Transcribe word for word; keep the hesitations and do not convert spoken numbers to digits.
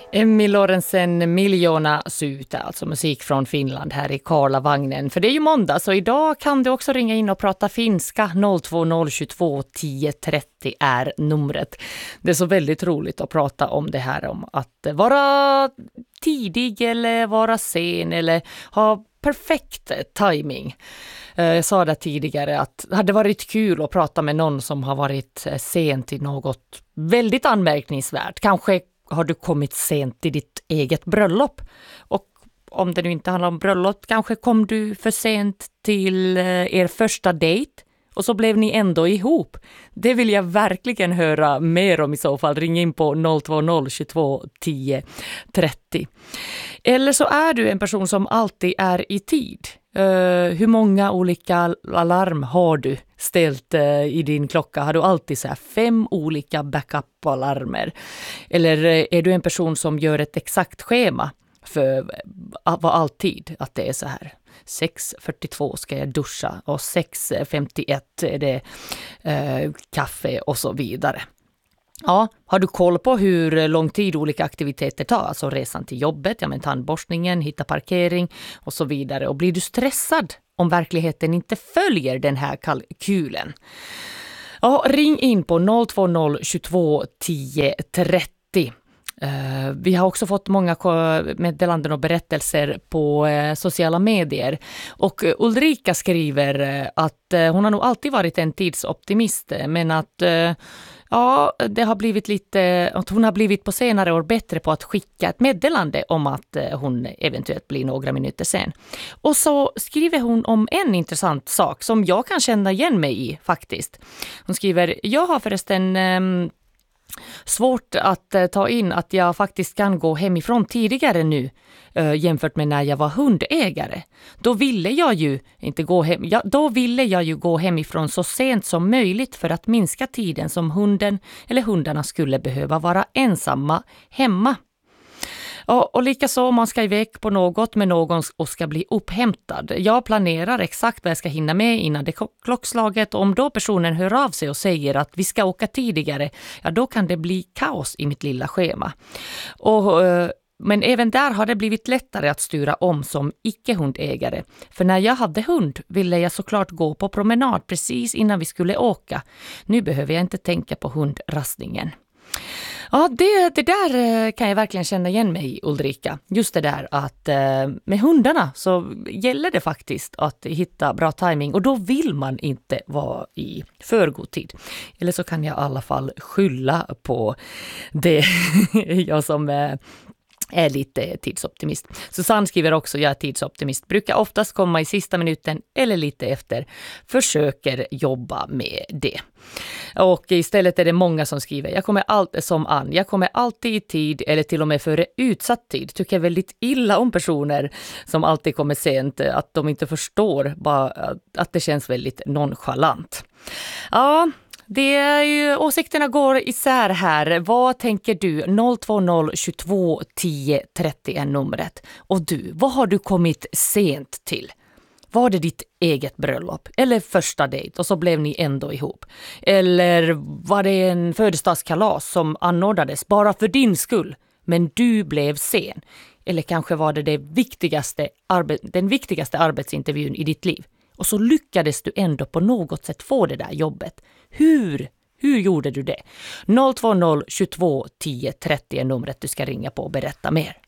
Emmy Lorentzen, Miljoona syytä, alltså musik från Finland här i Karlavagnen. För det är ju måndag, så idag kan du också ringa in och prata finska. noll två noll tjugotvå tio trettio är numret. Det är så väldigt roligt att prata om det här, om att vara tidig eller vara sen eller ha perfekt timing. Jag sa det tidigare att det hade varit kul att prata med någon som har varit sen till något väldigt anmärkningsvärt. Kanske har du kommit sent till ditt eget bröllop, och om det nu inte handlar om bröllop, kanske kom du för sent till er första dejt och så blev ni ändå ihop. Det vill jag verkligen höra mer om i så fall. Ring in på noll två noll tjugotvå tio trettio. Eller så är du en person som alltid är i tid. Uh, hur många olika alarm har du ställt uh, i din klocka? Har du alltid så här fem olika backup-alarmer? Eller uh, är du en person som gör ett exakt schema för uh, vad alltid? Att det är så här. sex fyrtiotvå ska jag duscha och sex femtioett är det uh, kaffe och så vidare. Ja, har du koll på hur lång tid olika aktiviteter tar? Alltså resan till jobbet, ja men tandborstningen, hitta parkering och så vidare. Och blir du stressad om verkligheten inte följer den här kalkylen? Ja, ring in på noll två noll tjugotvå tio trettio. Uh, vi har också fått många meddelanden och berättelser på uh, sociala medier. Och uh, Ulrika skriver uh, att uh, hon har nog alltid varit en tidsoptimist, men att uh, ja, det har blivit lite, att hon har blivit på senare år bättre på att skicka ett meddelande om att uh, hon eventuellt blir några minuter sen. Och så skriver hon om en intressant sak som jag kan känna igen mig i faktiskt. Hon skriver, jag har förresten Um, svårt att uh, ta in att jag faktiskt kan gå hemifrån tidigare nu uh, jämfört med när jag var hundägare. Då ville jag ju inte gå hem, ja, då ville jag ju gå hemifrån så sent som möjligt för att minska tiden som hunden eller hundarna skulle behöva vara ensamma hemma. Och, och likaså om man ska iväg på något med någon och ska bli upphämtad. Jag planerar exakt vad jag ska hinna med innan det klockslaget. Om då personen hör av sig och säger att vi ska åka tidigare, ja då kan det bli kaos i mitt lilla schema. Och, men även där har det blivit lättare att styra om som icke-hundägare. För när jag hade hund ville jag såklart gå på promenad precis innan vi skulle åka. Nu behöver jag inte tänka på hundrastningen. Ja, det, det där kan jag verkligen känna igen mig i, Ulrika. Just det där att med hundarna så gäller det faktiskt att hitta bra timing, och då vill man inte vara i för god tid. Eller så kan jag i alla fall skylla på det, jag som är lite tidsoptimist. Susanne skriver också, jag är tidsoptimist. Brukar oftast komma i sista minuten eller lite efter. Försöker jobba med det. Och istället är det många som skriver, jag kommer alltid som Ann, jag kommer alltid i tid eller till och med före utsatt tid. Tycker väldigt illa om personer som alltid kommer sent, att de inte förstår, bara att det känns väldigt nonchalant. Ja, det är ju, åsikterna går isär här. Vad tänker du? noll två noll tjugotvå tio trettio är numret. Och du, vad har du kommit sent till? Var det ditt eget bröllop eller första dejt och så blev ni ändå ihop? Eller var det en födelsedagskalas som anordnades bara för din skull, men du blev sen? Eller kanske var det, det viktigaste arbe- den viktigaste arbetsintervjun i ditt liv? Och så lyckades du ändå på något sätt få det där jobbet. Hur? Hur gjorde du det? noll två noll tjugotvå tio trettio är numret du ska ringa på och berätta mer.